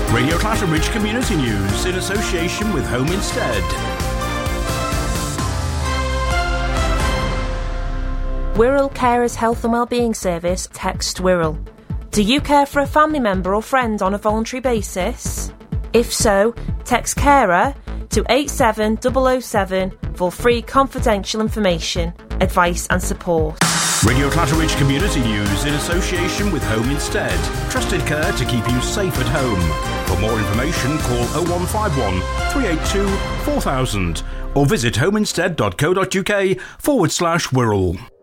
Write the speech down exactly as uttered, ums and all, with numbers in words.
Radio Clatterbridge Community News in association with Home Instead. Wirral Carers Health and Wellbeing Service. Text Wirral. Do you care for a family member or friend on a voluntary basis? If so, text carer to eight seven zero zero seven for free confidential information, advice and support. Radio Clatterbridge Community News in association with Home Instead. Trusted care to keep you safe at home. For more information, call oh one five one, three eight two, four thousand or visit homeinstead.co.uk forward slash Wirral.